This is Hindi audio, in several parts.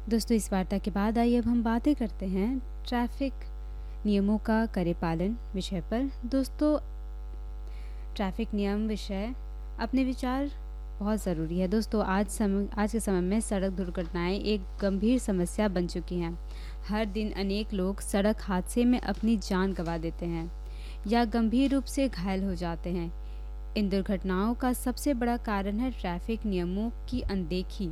दोस्तों, इस वार्ता के बाद आइए अब हम बातें करते हैं ट्रैफिक नियमों का करें पालन विषय पर। दोस्तों, ट्रैफिक नियम विषय अपने विचार बहुत ज़रूरी है। दोस्तों, आज के समय में सड़क दुर्घटनाएं एक गंभीर समस्या बन चुकी हैं। हर दिन अनेक लोग सड़क हादसे में अपनी जान गंवा देते हैं या गंभीर रूप से घायल हो जाते हैं। इन दुर्घटनाओं का सबसे बड़ा कारण है ट्रैफिक नियमों की अनदेखी।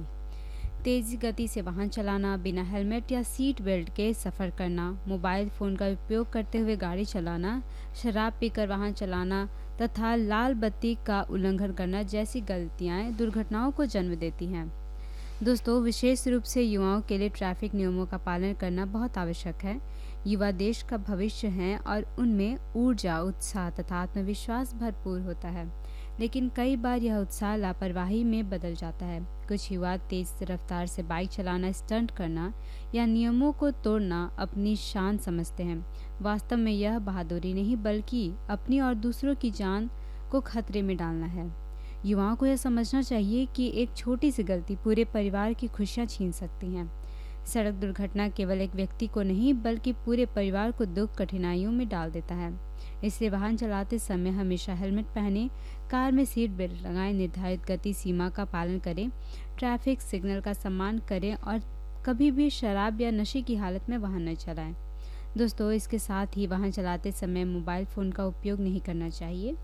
तेज़ गति से वाहन चलाना, बिना हेलमेट या सीट बेल्ट के सफ़र करना, मोबाइल फ़ोन का उपयोग करते हुए गाड़ी चलाना, शराब पीकर वाहन चलाना तथा लाल बत्ती का उल्लंघन करना जैसी गलतियाँ दुर्घटनाओं को जन्म देती हैं। दोस्तों, विशेष रूप से युवाओं के लिए ट्रैफिक नियमों का पालन करना बहुत आवश्यक है। युवा देश का भविष्य हैं और उनमें ऊर्जा, उत्साह तथा आत्मविश्वास भरपूर होता है। लेकिन कई बार यह उत्साह लापरवाही में बदल जाता है। कुछ युवा तेज रफ्तार से बाइक चलाना, स्टंट करना या नियमों को तोड़ना अपनी शान समझते हैं। वास्तव में यह बहादुरी नहीं बल्कि अपनी और दूसरों की जान को खतरे में डालना है। युवाओं को यह समझना चाहिए कि एक छोटी सी गलती पूरे परिवार की खुशियां छीन सकती हैं। सड़क दुर्घटना केवल एक व्यक्ति को नहीं बल्कि पूरे परिवार को दुख कठिनाइयों में डाल देता है। इसलिए वाहन चलाते समय हमेशा हेलमेट पहनें, कार में सीट बेल्ट लगाएं, निर्धारित गति सीमा का पालन करें, ट्रैफिक सिग्नल का सम्मान करें और कभी भी शराब या नशे की हालत में वाहन न चलाएं। दोस्तों, इसके साथ ही वाहन चलाते समय मोबाइल फ़ोन का उपयोग नहीं करना चाहिए।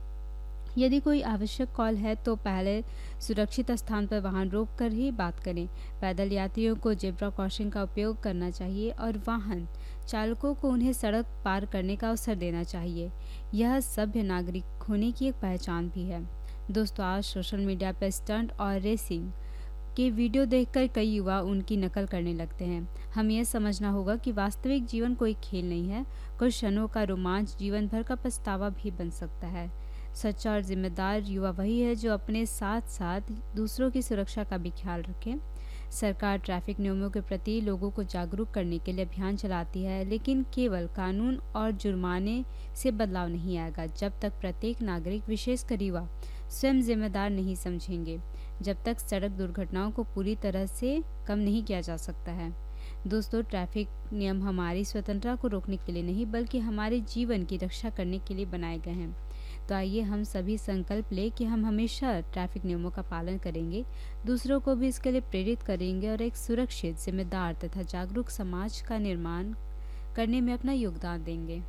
यदि कोई आवश्यक कॉल है तो पहले सुरक्षित स्थान पर वाहन रोक कर ही बात करें। पैदल यात्रियों को जेब्रा क्रॉसिंग का उपयोग करना चाहिए और वाहन चालकों को उन्हें सड़क पार करने का अवसर देना चाहिए। यह सभ्य नागरिक होने की एक पहचान भी है। दोस्तों, आज सोशल मीडिया पर स्टंट और रेसिंग के वीडियो देखकर कई युवा उनकी नकल करने लगते हैं। हमें यह समझना होगा कि वास्तविक जीवन कोई खेल नहीं है। कुछ क्षणों का रोमांच जीवन भर का पछतावा भी बन सकता है। सच्चा और जिम्मेदार युवा वही है जो अपने साथ साथ दूसरों की सुरक्षा का भी ख्याल रखे। सरकार ट्रैफिक नियमों के प्रति लोगों को जागरूक करने के लिए अभियान चलाती है, लेकिन केवल कानून और जुर्माने से बदलाव नहीं आएगा जब तक प्रत्येक नागरिक, विशेषकर युवा, स्वयं जिम्मेदार नहीं समझेंगे। जब तक सड़क दुर्घटनाओं को पूरी तरह से कम नहीं किया जा सकता है। दोस्तों, ट्रैफिक नियम हमारी स्वतंत्रता को रोकने के लिए नहीं बल्कि हमारे जीवन की रक्षा करने के लिए बनाए गए हैं। तो आइए हम सभी संकल्प लें कि हम हमेशा ट्रैफिक नियमों का पालन करेंगे, दूसरों को भी इसके लिए प्रेरित करेंगे और एक सुरक्षित, जिम्मेदार तथा जागरूक समाज का निर्माण करने में अपना योगदान देंगे।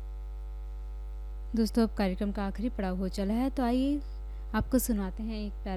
दोस्तों, अब कार्यक्रम का आखिरी पड़ाव हो चला है, तो आइए आपको सुनाते हैं एक